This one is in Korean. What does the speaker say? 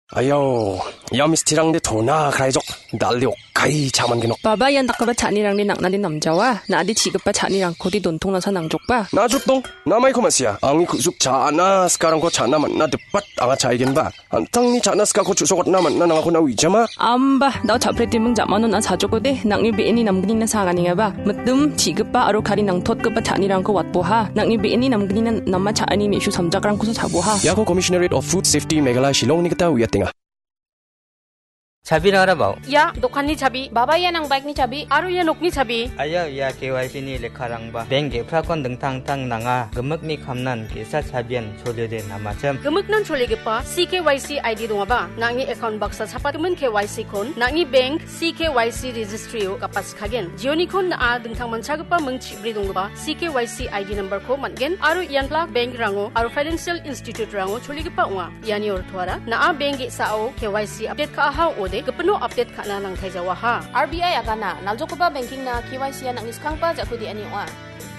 Ayaw, yamistirang de tona kraijok daldi 오카이 자만기노. 바바야 nakaba 찬이랑 니 낙나디 남자와 나디 지급바 찬이랑 고디 돈통나사 낭족바. 나죽동 남아이 코마시야. 앙이 kusuk 자나 sekarang ko 자나 만나 depat anga 차이겐 바. antang ni 자나 sekarang ko 주소got na 만나 nang ako na wijama. 암바 나 잡레티밍 자마노 나 사조고데 낙니 베니 남그니나 사가니가 바. 무뜸 지급바 아로 가리 낭톳급바 찬이랑 ko wat보하. 낙니 베니 남그니나 남마 차니 메슈 삼작랑 코서 자보하. 야고 Commissionerate of Food Safety Meghalaya Shillong ni kita wiyatinga. Chabi na rabaw. Ya, dokan ni chabi. Baba yan ang bike ni chabi. Aro yan ok ni chabi. Ayaw ya KYC ni lekharang ba. Bengge prakon dengtang-tang nanga gemuk ni kamnan kisa chabian cholede namacem. Gemuk nan cholege pa CKYC ID dunga ba. Nangi account box sa sapat men KYC kon. Nangi bank CKYC registry o kapas kagen. Jioni kon na dengtang manchag pa meng chibri dunga ba. CKYC ID number ko matgen. Aro yan plak bank rango. Aro financial institute rango cholege pa unga. Yani ortuara. Na bengge sao KYC update ka aha ode. Kepenuh update kana lang kay jawa ha. RBI agana naljoko ba banking na KYC na ngiskang pa jakudi ani wa.